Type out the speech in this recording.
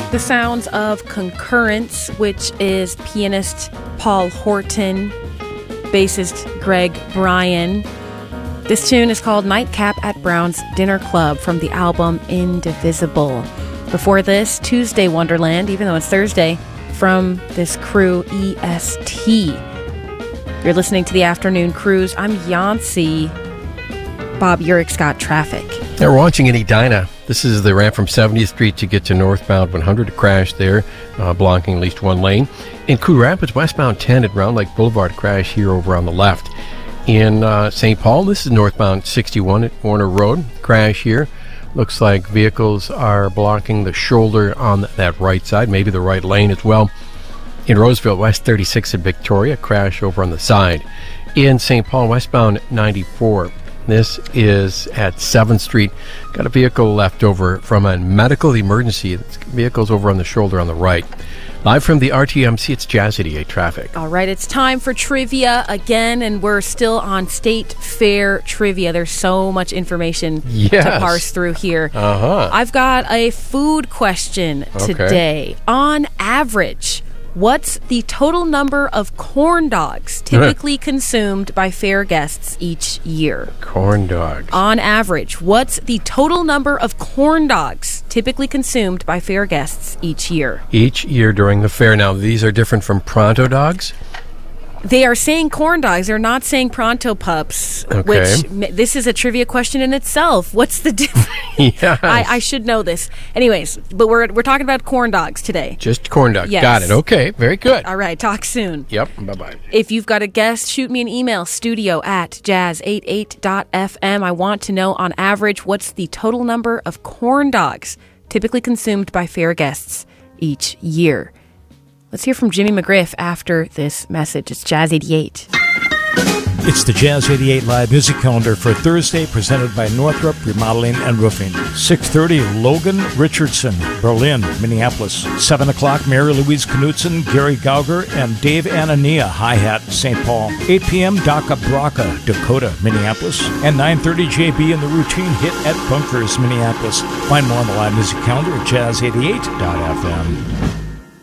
The sounds of Concurrence, which is pianist Paul Horton, bassist Greg Bryan. This tune is called Nightcap at Brown's Dinner Club from the album Indivisible. Before this, Tuesday Wonderland, even though it's Thursday, from this crew EST. You're listening to the Afternoon Cruise. I'm Yancey. Bob Urick's got traffic. Now we're watching in Edina. This is the ramp from 70th Street to get to northbound 100. A crash there, blocking at least one lane. In Coon Rapids, westbound 10 at Round Lake Boulevard, crash here over on the left. In St. Paul, this is northbound 61 at Warner Road, crash here. Looks like vehicles are blocking the shoulder on that right side, maybe the right lane as well. In Roseville, West 36 at Victoria, crash over on the side. In St. Paul, westbound 94. This is at 7th Street. Got a vehicle left over from a medical emergency. Vehicle's over on the shoulder on the right. Live from the RTMC, it's Jazz 88 traffic. All right, it's time for trivia again, and we're still on State Fair trivia. There's so much information to parse through here. I've got a food question today. On average, what's the total number of corn dogs typically consumed by fair guests each year? Corn dogs. On average, what's the total number of corn dogs typically consumed by fair guests each year? Each year during the fair. Now, these are different from Pronto dogs? They are saying corn dogs. They're not saying Pronto pups, which this is a trivia question in itself. What's the difference? Yes. I should know this. Anyways, but we're talking about corn dogs today. Just corn dogs. Yes. Got it. Okay, very good. All right, talk soon. Yep, bye-bye. If you've got a guest, shoot me an email, studio@jazz88.fm. I want to know, on average, what's the total number of corn dogs typically consumed by fair guests each year? Let's hear from Jimmy McGriff after this message. It's Jazz 88. It's the Jazz 88 live music calendar for Thursday, presented by Northrop Remodeling and Roofing. 6:30, Logan Richardson, Berlin, Minneapolis. 7 o'clock, Mary Louise Knudsen, Gary Gauger, and Dave Anania, hi-hat, St. Paul. 8 p.m., Daka Braka, Dakota, Minneapolis. And 9:30, JB and the Routine hit at Bunkers, Minneapolis. Find more on the live music calendar at jazz88.fm.